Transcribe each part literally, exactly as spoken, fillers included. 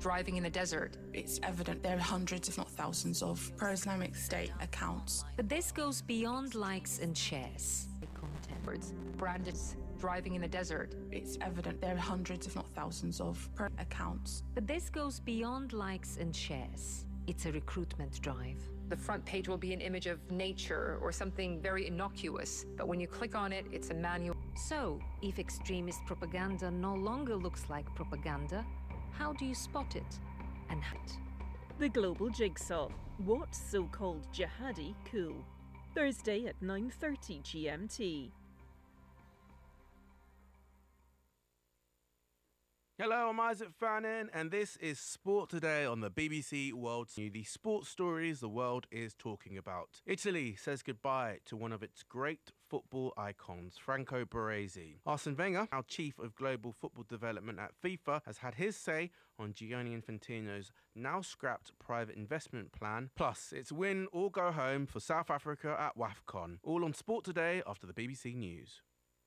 driving in the desert. It's evident there are hundreds, if not thousands, of pro-Islamic State accounts. But this goes beyond likes and shares. Words. Branded driving in the desert. It's evident there are hundreds, if not thousands, of pro accounts. But this goes beyond likes and shares. It's a recruitment drive. The front page will be an image of nature or something very innocuous, but when you click on it, it's a manual. So, if extremist propaganda no longer looks like propaganda, how do you spot it and hide? The Global Jigsaw. What's so-called jihadi cool? Thursday at nine thirty G M T. Hello, I'm Isaac Fannin, and this is Sport Today on the B B C World News. The sports stories the world is talking about. Italy says goodbye to one of its great football icons, Franco Baresi. Arsene Wenger, our chief of global football development at FIFA, has had his say on Gianni Infantino's now scrapped private investment plan. Plus, it's win or go home for South Africa at WAFCON. All on Sport Today after the B B C News.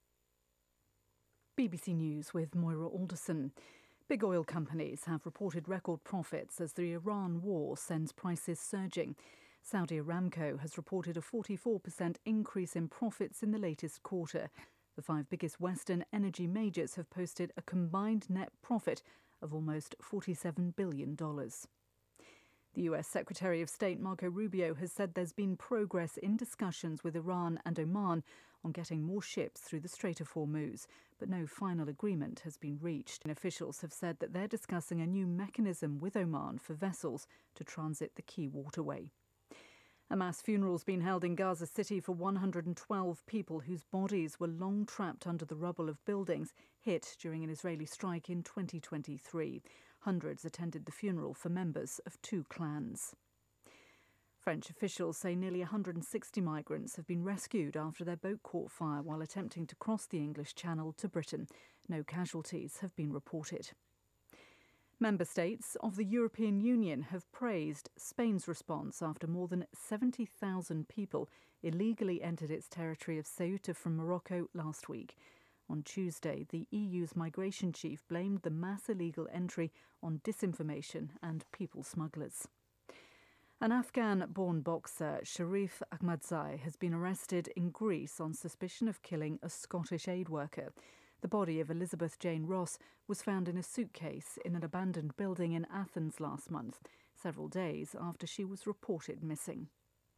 B B C News with Moira Alderson. Big oil companies have reported record profits as the Iran war sends prices surging. Saudi Aramco has reported a forty-four percent increase in profits in the latest quarter. The five biggest Western energy majors have posted a combined net profit of almost forty-seven billion dollars. The U S Secretary of State Marco Rubio has said there's been progress in discussions with Iran and Oman on getting more ships through the Strait of Hormuz, but no final agreement has been reached. And officials have said that they're discussing a new mechanism with Oman for vessels to transit the key waterway. A mass funeral's been held in Gaza City for one hundred twelve people whose bodies were long trapped under the rubble of buildings hit during an Israeli strike in twenty twenty-three. Hundreds attended the funeral for members of two clans. French officials say nearly one hundred sixty migrants have been rescued after their boat caught fire while attempting to cross the English Channel to Britain. No casualties have been reported. Member states of the European Union have praised Spain's response after more than seventy thousand people illegally entered its territory of Ceuta from Morocco last week. On Tuesday, the E U's migration chief blamed the mass illegal entry on disinformation and people smugglers. An Afghan-born boxer, Sharif Ahmadzai, has been arrested in Greece on suspicion of killing a Scottish aid worker. The body of Elizabeth Jane Ross was found in a suitcase in an abandoned building in Athens last month, several days after she was reported missing.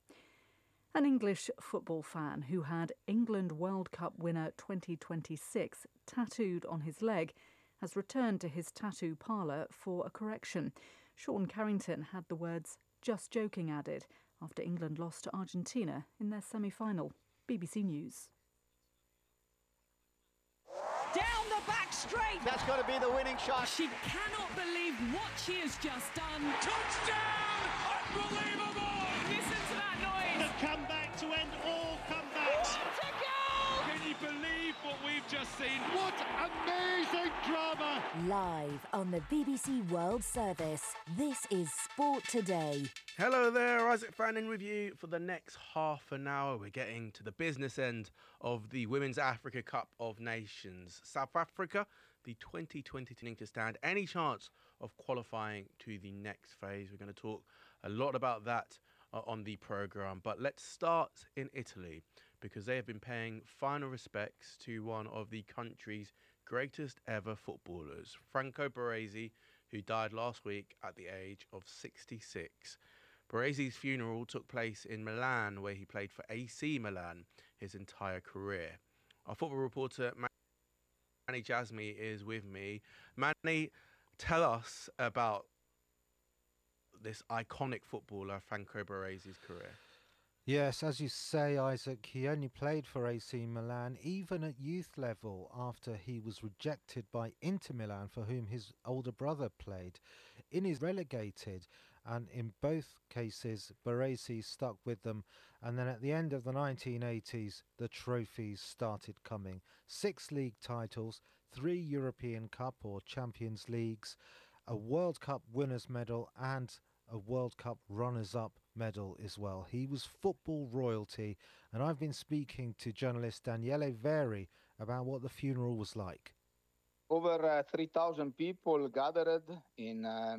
An English football fan who had England World Cup winner twenty twenty-six tattooed on his leg has returned to his tattoo parlour for a correction. Sean Carrington had the words "just joking" added after England lost to Argentina in their semi-final. B B C News. Down the back straight. That's got to be the winning shot. She cannot believe what she has just done. Touchdown! Unbelievable! Listen to that noise. The comeback to end all comebacks. What a goal! Can you believe what we've just seen? What amazing drama! Live on the B B C World Service, this is Sport Today. Hello there, Isaac Fannin with you for the next half an hour. We're getting to the business end of the Women's Africa Cup of Nations. South Africa, the twenty twenty to stand any chance of qualifying to the next phase. We're going to talk a lot about that uh, on the programme. But let's start in Italy, because they have been paying final respects to one of the country's greatest ever footballers, Franco Baresi, who died last week at the age of sixty-six. Baresi's funeral took place in Milan, where he played for A C Milan his entire career. Our football reporter, Manny Jasmi, is with me. Manny, tell us about this iconic footballer, Franco Baresi's career. Yes, as you say, Isaac, he only played for A C Milan, even at youth level, after he was rejected by Inter Milan, for whom his older brother played. In his relegated, and in both cases, Baresi stuck with them. And then at the end of the nineteen eighties, the trophies started coming. Six league titles, three European Cup or Champions Leagues, a World Cup winners' medal, and a World Cup runners-up medal as well. He was football royalty, and I've been speaking to journalist Daniele Veri about what the funeral was like. Over uh, three thousand people gathered in uh,